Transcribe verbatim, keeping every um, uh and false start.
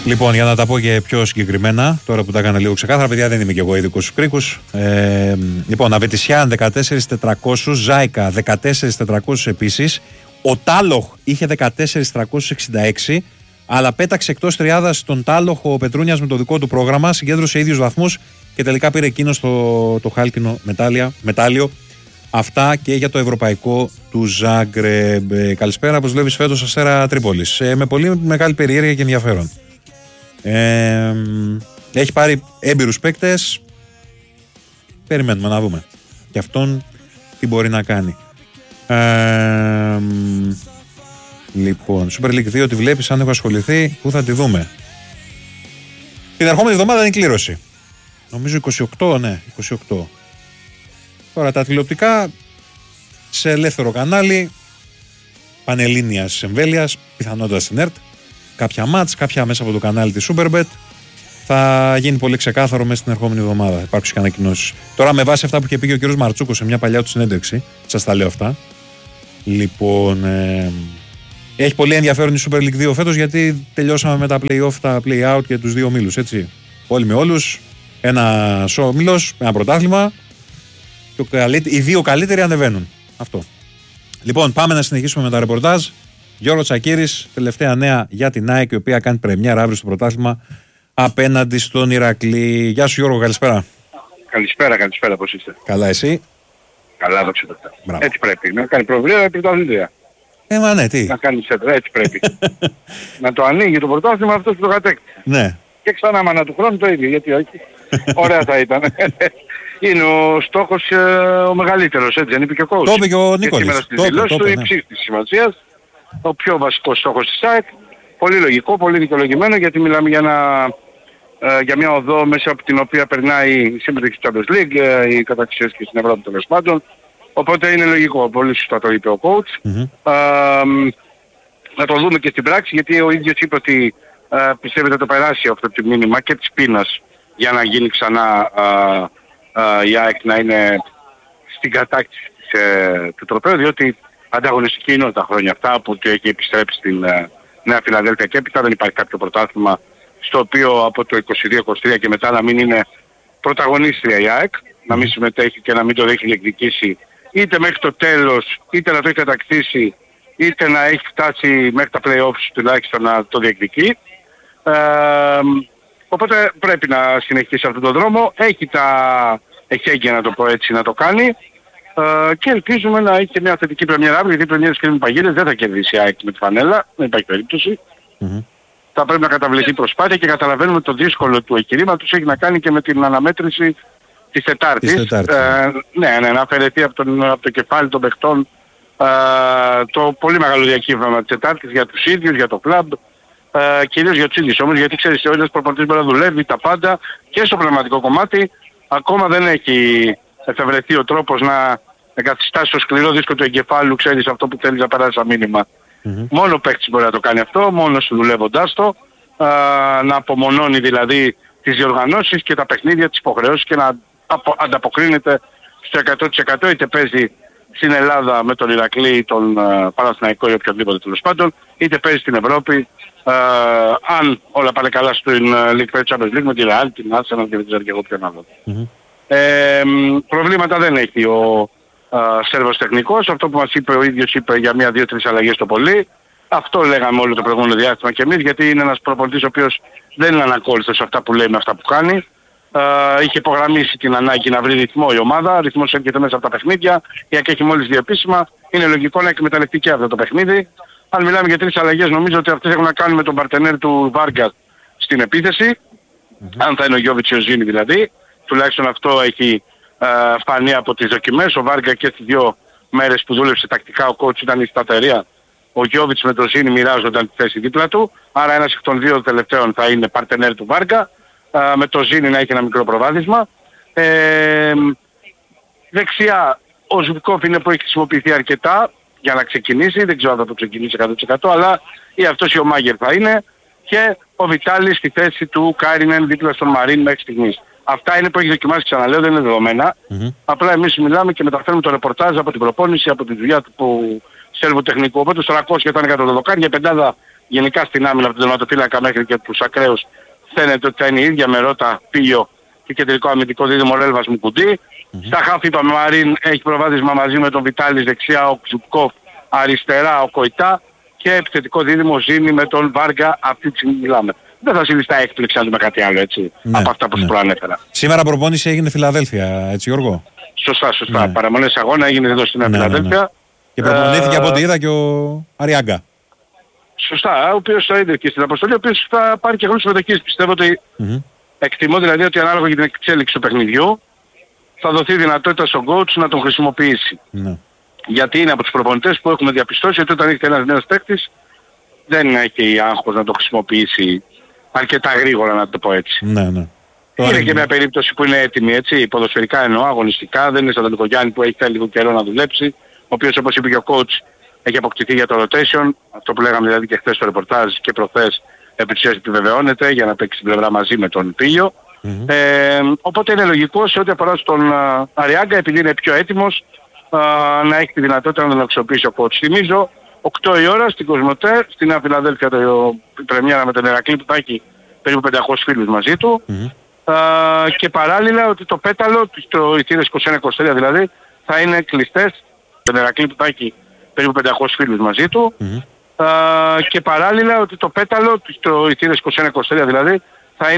Λοιπόν, για να τα πω και πιο συγκεκριμένα, τώρα που τα έκανα λίγο ξεκάθαρα, παιδιά, δεν είμαι και εγώ ειδικός στους κρίκους. Ε, λοιπόν, Αβετισιάν δεκατέσσερις χιλιάδες τετρακόσια, Ζάικα δεκατέσσερις χιλιάδες τετρακόσια επίσης. Ο Τάλοχ είχε δεκατέσσερις χιλιάδες τετρακόσια εξήντα έξι, αλλά πέταξε εκτός τριάδας τον Τάλοχ ο Πετρούνιας με το δικό του πρόγραμμα, συγκέντρωσε ίδιους βαθμούς και τελικά πήρε εκείνο το, το χάλκινο μετάλλια, μετάλλιο. Αυτά και για το ευρωπαϊκό του Ζάγκρεμπ. Καλησπέρα, όπως βλέπεις φέτος Αστέρα Τρίπολης. Ε, με πολύ μεγάλη περιέργεια και ενδιαφέρον. Ε, έχει πάρει έμπειρους παίκτες. Περιμένουμε να δούμε και αυτόν τι μπορεί να κάνει. Ε, λοιπόν, Super League δύο τη βλέπεις, αν έχω ασχοληθεί, πού θα τη δούμε? Την ερχόμενη εβδομάδα είναι η κλήρωση. Νομίζω είκοσι οκτώ, ναι, είκοσι οκτώ. Τώρα τα τηλεοπτικά σε ελεύθερο κανάλι, πανελλήνιας εμβέλειας, πιθανότατα στην ΕΡΤ, κάποια μάτς, κάποια μέσα από το κανάλι της Superbet. Θα γίνει πολύ ξεκάθαρο μέσα στην ερχόμενη εβδομάδα. Θα υπάρξουν και ανακοινώσεις. Τώρα, με βάση αυτά που είχε πει και ο κ. Μαρτσούκος σε μια παλιά του συνέντευξη, σας τα λέω αυτά. Λοιπόν, ε, έχει πολύ ενδιαφέρον η Super League δύο φέτος, γιατί τελειώσαμε με τα play-off, τα play-out και τους δύο ομίλους, έτσι. Όλοι με όλους. Ένα όμιλος, ένα πρωτάθλημα. Και οι δύο καλύτεροι ανεβαίνουν. Αυτό. Λοιπόν, πάμε να συνεχίσουμε με τα ρεπορτάζ. Γιώργο Τσακίρης, τελευταία νέα για την ΑΕΚ, η οποία κάνει πρεμιέρα αύριο στο πρωτάθλημα απέναντι στον Ηρακλή. Γεια σου Γιώργο, καλησπέρα. Καλησπέρα, καλησπέρα, πώς είστε? Καλά, εσύ? Καλά, δόξα τω Θεώ. Έτσι πρέπει. Να κάνει προβλήματα πρωταθλήτρια. Ε, μα ναι, τι. Να κάνει σέντρα, έτσι πρέπει. Να το ανοίγει το πρωτάθλημα αυτός που το κατέκτησε. Ναι. Και ξανά μάνα του χρόνου το ίδιο, γιατί όχι. Ωραία θα ήταν. Είναι ο στόχος ε, ο μεγαλύτερος, έτσι δεν είπε και ο coach? Το είπε και ο Νίκολης. Και σήμερα στη δηλώση του υψής της σημασίας. Ο πιο βασικός στόχος της ΑΕΚ. Πολύ λογικό, πολύ δικαιολογημένο, γιατί μιλάμε για, ένα, ε, για μια οδό μέσα από την οποία περνάει η συμμετοχή στη Champions League, ε, η καταξίωση και στην Ευρώπη τέλος πάντων. Οπότε είναι λογικό, πολύ σωστά το είπε ο coach. Mm-hmm. Ε, να το δούμε και στην πράξη, γιατί ο ίδιος είπε ότι ε, πιστεύετε το περάσει αυτό το μήνυμα και της πείνας για να γίνει ξανά ε, ε, η ΑΕΚ να είναι στην κατάκτηση της, ε, του τροπαίου, διότι ανταγωνιστική είναι τα χρόνια αυτά που έχει επιστρέψει στην ε, Νέα Φιλαδέλφια και έπειτα. Δεν υπάρχει κάποιο πρωτάθλημα στο οποίο από το είκοσι δύο είκοσι τρία και μετά να μην είναι πρωταγωνίστρια η ΑΕΚ, να μην συμμετέχει και να μην το έχει διεκδικήσει είτε μέχρι το τέλος, είτε να το έχει κατακτήσει, είτε να έχει φτάσει μέχρι τα play-offs τουλάχιστον να το διεκδικεί. Ε, οπότε πρέπει να συνεχίσει αυτόν τον δρόμο. Έχει τα εχέγγυα, να το πω έτσι, να το κάνει. Uh, και ελπίζουμε να έχει και μια θετική πρεμιέρα αύριο, γιατί οι πρεμιέρες και οι παγίδες δεν θα κερδίσει η ΑΕΚ με τη φανέλα, δεν υπάρχει περίπτωση. Mm-hmm. Θα πρέπει να καταβληθεί προσπάθεια και καταλαβαίνουμε το δύσκολο του εγχειρήματος έχει να κάνει και με την αναμέτρηση της Τετάρτης. Uh, ναι, ναι, να αφαιρεθεί από, τον, από το κεφάλι των παιχτών uh, το πολύ μεγάλο διακύβευμα της Τετάρτης για τους ίδιους, για το κλαμπ, uh, κυρίως για τους ίδιους όμως, γιατί ξέρεις, ο ένας προπονητής μπορεί να δουλεύει τα πάντα και στο πνευματικό κομμάτι, ακόμα δεν έχει εφευρεθεί ο τρόπος να εγκαθιστάσει στο σκληρό δίσκο του εγκεφάλου, ξέρεις, αυτό που θέλεις να περάσει σαν μήνυμα. Mm-hmm. Μόνο ο παίκτης μπορεί να το κάνει αυτό, μόνος του δουλεύοντάς το, α, να απομονώνει δηλαδή τις διοργανώσεις και τα παιχνίδια, τις υποχρεώσεις και να απο, ανταποκρίνεται στο εκατό τοις εκατό, είτε παίζει στην Ελλάδα με τον Ηρακλή ή τον uh, Παναθηναϊκό ή οποιοδήποτε τέλος πάντων, είτε παίζει στην Ευρώπη, uh, αν όλα πάνε καλά στην uh, League Champions League με τη Real, την Arsenal και δεν ξέρω και εγώ ποιον άλλο. Mm-hmm. Ε, προβλήματα δεν έχει ο α, Σέρβος τεχνικός. Αυτό που μας είπε ο ίδιος, είπε για μία, δύο, τρεις αλλαγές το πολύ. Αυτό λέγαμε όλο το προηγούμενο διάστημα και εμείς, γιατί είναι ένας προπονητής ο οποίος δεν είναι ανακόλλητος σε αυτά που λέει με αυτά που κάνει. Α, είχε υπογραμμίσει την ανάγκη να βρει ρυθμό η ομάδα, ρυθμός έρχεται μέσα από τα παιχνίδια, γιατί έχει μόλις δύο επίσημα. Είναι λογικό να εκμεταλλευτεί και αυτό το παιχνίδι. Αν μιλάμε για τρεις αλλαγές, νομίζω ότι αυτές έχουν να κάνουν με τον παρτενέρ του Βάρκα στην επίθεση. Mm-hmm. Αν θα είναι ο Γιώβιτς ή ο Ζήνη δηλαδή. Τουλάχιστον αυτό έχει ε, φανεί από τις δοκιμές. Ο Βάρκα και τις δύο μέρες που δούλεψε τακτικά ο coach ήταν η σταθερία. Ο Γιώβιτς με τον Ζήνη μοιράζονταν τη θέση δίπλα του. Άρα ένας εκ των δύο τελευταίων θα είναι παρτενέρ του Βάρκα. Ε, με τον Ζήνη να έχει ένα μικρό προβάδισμα. Ε, δεξιά ο Ζουβκόφ είναι που έχει χρησιμοποιηθεί αρκετά για να ξεκινήσει. Δεν ξέρω αν θα το ξεκινήσει εκατό τοις εκατό, αλλά ή αυτός ή ο Μάγερ θα είναι. Και ο Βιτάλης στη θέση του Κάινεν δίπλα στον Μαρίν μέχρι στιγμής. Αυτά είναι που έχει δοκιμάσει, ξαναλέω, δεν είναι δεδομένα. Mm-hmm. Απλά εμείς μιλάμε και μεταφέρουμε το ρεπορτάζ από την προπόνηση, από τη δουλειά του Σέρβου τεχνικού. Οπότε στο τριακόσια ήταν εκατό δοκάρια, η πεντάδα γενικά στην άμυνα από τον τερματοφύλακα μέχρι και τους ακραίους φαίνεται ότι θα είναι η ίδια με Ρώτα, Πίλιο και κεντρικό αμυντικό δίδυμο Ρέλβας Μουκουντή. Mm-hmm. Στα χάφη είπαμε Μαρίν έχει προβάδισμα μαζί με τον Βιτάλης δεξιά, ο Ξουπκόφ αριστερά, ο Κοϊτά και επιθετικό δίδυμο Ζήνη με τον Βάργα, αυτή τη στιγμή μιλάμε. Δεν θα συνιστά έκπληξη αν δούμε κάτι άλλο έτσι, ναι, από αυτά που ναι. σου προανέφερα. Σήμερα προπόνηση έγινε Φιλαδέλφια, έτσι Γιώργο. Σωστά, σωστά. Ναι. Παραμονές αγώνα έγινε εδώ στην ναι, Φιλαδέλφια. Ναι, ναι. Και προπονήθηκε ε... από ό,τι είδα και ο Αριάγκα. Σωστά, ο οποίος θα είναι και στην αποστολή, ο οποίος θα πάρει και χρόνο συμμετοχής. Πιστεύω ότι mm-hmm. εκτιμώ δηλαδή ότι ανάλογα για την εξέλιξη του παιχνιδιού θα δοθεί δυνατότητα στον coach να τον χρησιμοποιήσει. Mm-hmm. Γιατί είναι από τους προπονητές που έχουμε διαπιστώσει ότι όταν έχετε ένας νέος παίκτης δεν έχει άγχος να το χρησιμοποιήσει αρκετά γρήγορα, να το πω έτσι. Ναι, ναι. Είναι και μια περίπτωση που είναι έτοιμη έτσι, ποδοσφαιρικά εννοώ, αγωνιστικά, δεν είναι σαν τον Νικογιάννη που έχει θέλει λίγο καιρό να δουλέψει, ο οποίος όπως είπε και ο coach έχει αποκτηθεί για το rotation, αυτό που λέγαμε δηλαδή και χθες στο ρεπορτάζ και προχθές επί της ουσίας επιβεβαιώνεται για να παίξει την πλευρά μαζί με τον Πίλιο. Mm-hmm. Ε, οπότε είναι λογικό σε ό,τι αφορά στον Αριάγκα, επειδή είναι πιο έτοιμος, α, να έχει τη δυνατότητα να τον αξιοποιήσει ο coach. Θυμίζω, οκτώ η ώρα στην Κοσμοτέ, στην Νέα Φιλαδέλφια, το πρεμιέρα με τον Ηρακλή που θα έχει περίπου πεντακόσιους φίλους μαζί του. Mm-hmm. Α, και παράλληλα ότι το πέταλο, το είκοσι ένα είκοσι τρία δηλαδή, θα είναι κλειστές, τον Ηρακλή που θα έχει περίπου πεντακόσιους φίλους μαζί του. Mm-hmm. Α, και παράλληλα ότι το πέταλο, το είκοσι ένα είκοσι τρία δηλαδή,